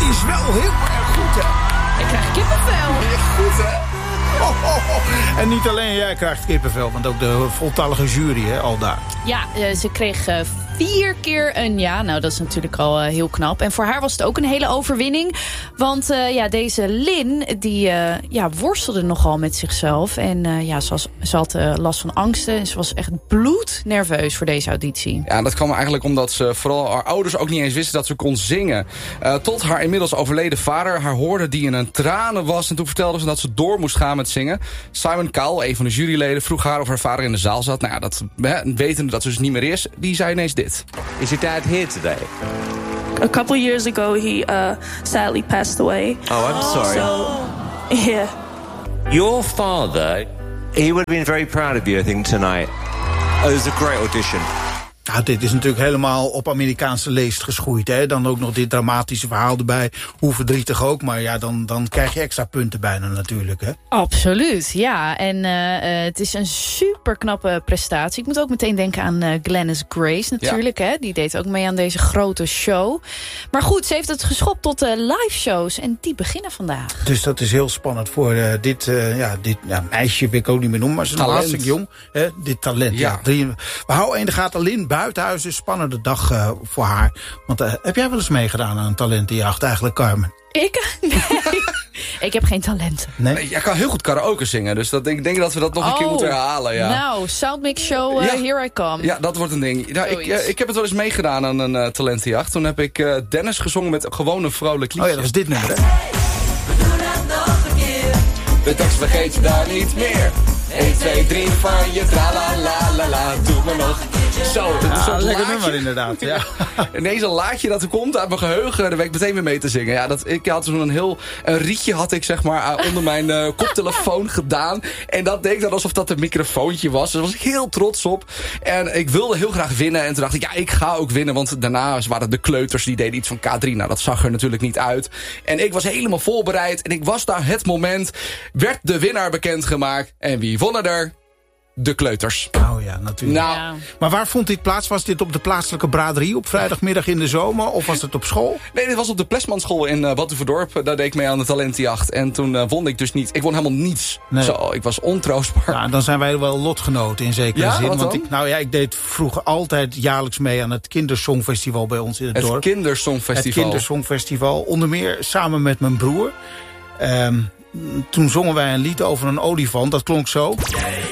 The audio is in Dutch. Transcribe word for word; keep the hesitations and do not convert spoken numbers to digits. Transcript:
die is wel heel erg goed, hè? Ik krijg kippenvel. Echt goed, hè? Oh, oh, oh. En niet alleen jij krijgt kippenvel, want ook de voltallige jury, hè, al daar. Ja, uh, ze kreeg uh, vier keer een ja. Nou, dat is natuurlijk al uh, heel knap. En voor haar was het ook een hele overwinning. Want uh, ja, deze Lynn, die uh, ja, worstelde nogal met zichzelf. En uh, ja, ze, was, ze had uh, last van angsten. En ze was echt bloednerveus voor deze auditie. Ja, dat kwam eigenlijk omdat ze vooral haar ouders ook niet eens wisten dat ze kon zingen. Uh, tot haar inmiddels overleden vader haar hoorde die in een tranen was. En toen vertelde ze dat ze door moest gaan met zingen. Simon Cowell, een van de juryleden, vroeg haar of haar vader in de zaal zat. Nou ja, dat, wetende dat ze dus niet meer is, die zei ineens dit. Is your dad here today? A couple years ago, he uh, sadly passed away. Oh, I'm sorry. So, yeah. Your father, he would have been very proud of you, I think, tonight. Oh, it was a great audition. Ja, dit is natuurlijk helemaal op Amerikaanse leest geschoeid. Hè? Dan ook nog dit dramatische verhaal erbij. Hoe verdrietig ook, maar ja, dan, dan krijg je extra punten bijna natuurlijk. Hè? Absoluut, ja. En uh, uh, het is een super knappe prestatie. Ik moet ook meteen denken aan uh, Glennis Grace natuurlijk. Ja. Hè? Die deed ook mee aan deze grote show. Maar goed, ze heeft het geschopt tot uh, live shows. En die beginnen vandaag. Dus dat is heel spannend voor uh, dit, uh, ja, dit ja, meisje, wil ik ook niet meer noemen. Maar ze is nog hartstikke jong. Hè? Dit talent. Ja. Ja. Drie, we houden in de gaten Lynn buitenhuis. Een spannende dag uh, voor haar. Want uh, heb jij wel eens meegedaan aan een talentenjacht eigenlijk, Carmen? Ik? Nee. Ik heb geen talenten. Nee? Nee, jij kan heel goed karaoke zingen. Dus dat, ik denk dat we dat nog een oh, keer moeten herhalen. Ja. Nou, Soundmix Show, uh, ja. Here I Come. Ja, dat wordt een ding. Nou, ik, uh, ik heb het wel eens meegedaan aan een uh, talentenjacht. Toen heb ik uh, Dennis gezongen met gewoon een vrolijk liedje. Oh ja, dat is dit nummer, hè? De tekst vergeet je daar niet meer. één, twee, drie van je tra la la la la. Doe me nog. Zo, dat is ja, een lekker laadje. nummer inderdaad. Ja. Ineens een laadje dat er komt uit mijn geheugen. Daar ben ik meteen weer mee te zingen. Ja, dat, ik had zo'n heel een rietje had ik zeg maar onder mijn uh, koptelefoon gedaan. En dat deed dan alsof dat een microfoontje was. Daar was ik heel trots op. En ik wilde heel graag winnen. En toen dacht ik, ja, ik ga ook winnen. Want daarna waren de kleuters, die deden iets van K drie. Nou, dat zag er natuurlijk niet uit. En ik was helemaal voorbereid. En ik was daar het moment. Werd de winnaar bekendgemaakt. En wie wonnen er? De kleuters. Oh ja, natuurlijk. Nou, ja. Maar waar vond dit plaats? Was dit op de plaatselijke braderie op vrijdagmiddag in de zomer? Of was het op school? Nee, dit was op de Plesmanschool in uh, Batuverdorp. Daar deed ik mee aan de talentenjacht. En toen uh, won ik dus niet. Ik won helemaal niets. Nee. Zo, ik was ontroostbaar. Ja, dan zijn wij wel lotgenoten in zekere Ja, zin. wat Want dan? ik, nou ja, ik deed vroeger altijd jaarlijks mee aan het Kindersongfestival bij ons in het, Het dorp. Kindersongfestival. Het Kindersongfestival. Onder meer samen met mijn broer. Um, toen zongen wij een lied over een olifant. Dat klonk zo.